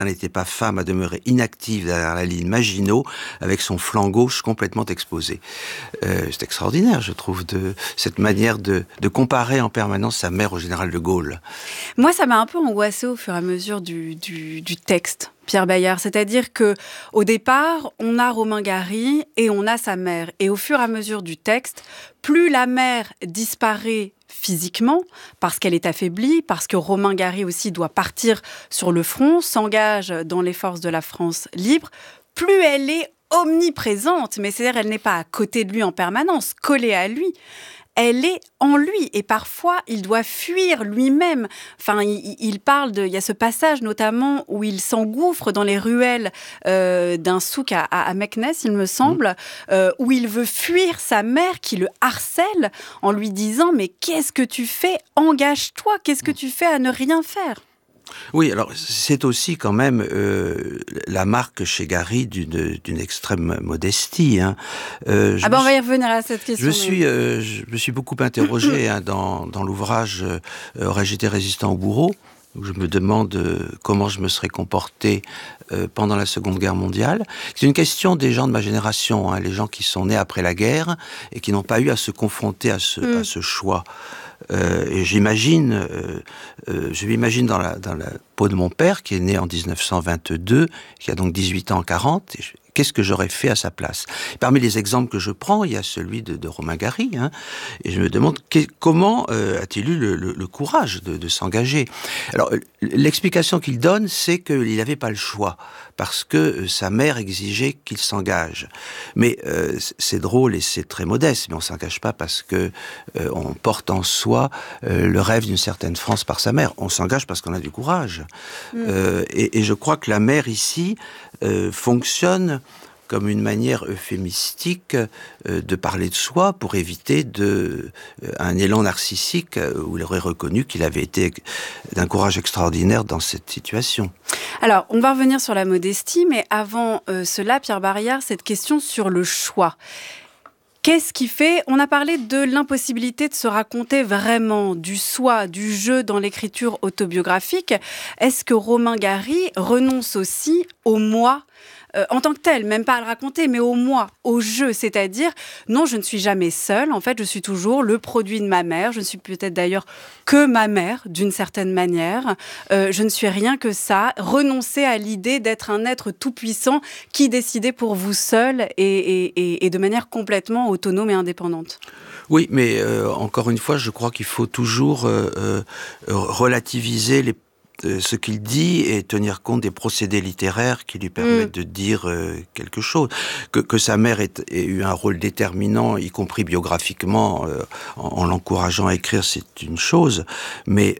n'était pas femme à demeurer inactive derrière la ligne Maginot, avec son flanc gauche complètement exposé. C'est extraordinaire, je trouve, cette manière de comparer en permanence sa mère au général de Gaulle. Moi, ça m'a un peu angoissée au fur et à mesure du texte, Pierre Bayard. C'est-à-dire que au départ, on a Romain Gary et on a sa mère. Et au fur et à mesure du texte, plus la mère disparaît physiquement, parce qu'elle est affaiblie, parce que Romain Gary aussi doit partir sur le front, s'engage dans les forces de la France libre, plus elle est omniprésente, mais c'est-à-dire elle n'est pas à côté de lui en permanence, collée à lui. Elle est en lui et parfois il doit fuir lui-même. Enfin, il parle il y a ce passage notamment où il s'engouffre dans les ruelles d'un souk à Meknès, il me semble, où il veut fuir sa mère qui le harcèle en lui disant « Mais qu'est-ce que tu fais ? Engage-toi, qu'est-ce que tu fais à ne rien faire ?» Oui, alors c'est aussi quand même la marque chez Gary d'une extrême modestie. Hein. On va y revenir à cette question. Je me suis beaucoup interrogé dans l'ouvrage Aurais-je j'été résistant au bourreau, où je me demande comment je me serais comporté pendant la Seconde Guerre mondiale. C'est une question des gens de ma génération, hein, les gens qui sont nés après la guerre et qui n'ont pas eu à se confronter à ce choix. Et je m'imagine dans la peau de mon père, qui est né en 1922, qui a donc 18 ans en 40, qu'est-ce que j'aurais fait à sa place? Parmi les exemples que je prends, il y a celui de Romain Gary, hein, et je me demande comment a-t-il eu le courage de s'engager? Alors, l'explication qu'il donne, c'est qu'il n'avait pas le choix, parce que sa mère exigeait qu'il s'engage. Mais c'est drôle et c'est très modeste, mais on ne s'engage pas parce que on porte en soi le rêve d'une certaine France par sa mère. On s'engage parce qu'on a du courage. Et je crois que la mère ici fonctionne comme une manière euphémistique de parler de soi pour éviter un élan narcissique où il aurait reconnu qu'il avait été d'un courage extraordinaire dans cette situation. Alors, on va revenir sur la modestie, mais avant cela, Pierre Bayard, cette question sur le choix. Qu'est-ce qui fait... On a parlé de l'impossibilité de se raconter vraiment du soi, du jeu dans l'écriture autobiographique. Est-ce que Romain Gary renonce aussi au moi en tant que tel, même pas à le raconter, mais au moi, au jeu, c'est-à-dire, non, je ne suis jamais seule, en fait, je suis toujours le produit de ma mère, je ne suis peut-être d'ailleurs que ma mère, d'une certaine manière, je ne suis rien que ça, renoncer à l'idée d'être un être tout-puissant qui décidait pour vous seul et de manière complètement autonome et indépendante. Oui, mais encore une fois, je crois qu'il faut toujours relativiser ce qu'il dit et tenir compte des procédés littéraires qui lui permettent de dire quelque chose. Que sa mère ait eu un rôle déterminant, y compris biographiquement, en l'encourageant à écrire, c'est une chose, mais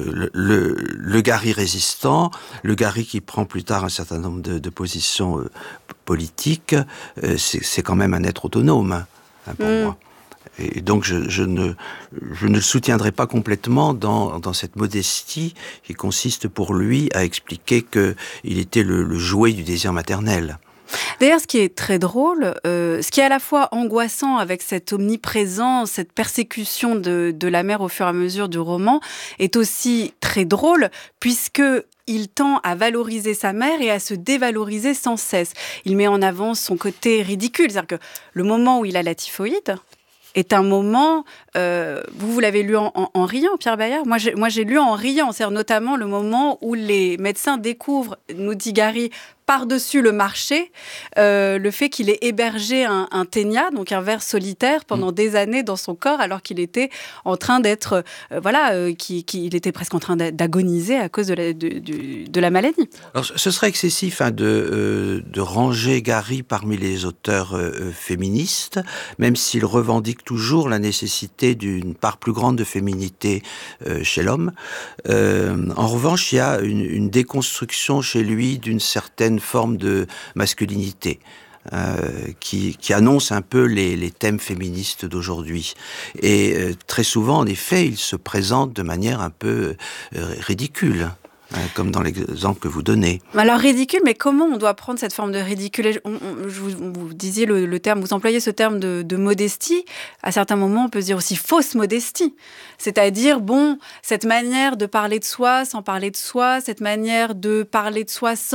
le Gary résistant, le Gary qui prend plus tard un certain nombre de positions politiques, c'est quand même un être autonome, hein, pour moi. Et donc, je ne le soutiendrai pas complètement dans cette modestie qui consiste pour lui à expliquer qu'il était le jouet du désir maternel. D'ailleurs, ce qui est très drôle, ce qui est à la fois angoissant avec cette omniprésence, cette persécution de la mère au fur et à mesure du roman, est aussi très drôle puisque il tend à valoriser sa mère et à se dévaloriser sans cesse. Il met en avant son côté ridicule, c'est-à-dire que le moment où il a la typhoïde est un moment, vous l'avez lu en riant, Pierre Bayard. Moi, j'ai lu en riant, c'est-à-dire notamment le moment où les médecins découvrent, nous dit Gary, par-dessus le marché, le fait qu'il ait hébergé un ténia, donc un ver solitaire, pendant des années dans son corps, alors qu'il était en train d'être, qu'il était presque en train d'agoniser à cause de la maladie. Alors, ce serait excessif de ranger Gary parmi les auteurs féministes, même s'il revendique toujours la nécessité d'une part plus grande de féminité chez l'homme. En revanche, il y a une déconstruction chez lui d'une certaine forme de masculinité qui annonce un peu les thèmes féministes d'aujourd'hui. Et très souvent, en effet, il se présente de manière un peu ridicule. Comme dans l'exemple que vous donnez. Alors ridicule, mais comment on doit prendre cette forme de ridicule? Vous disiez le terme, vous employez ce terme de modestie. À certains moments, on peut se dire aussi fausse modestie. C'est-à-dire, cette manière de parler de soi sans parler de soi, cette manière de parler de soi sans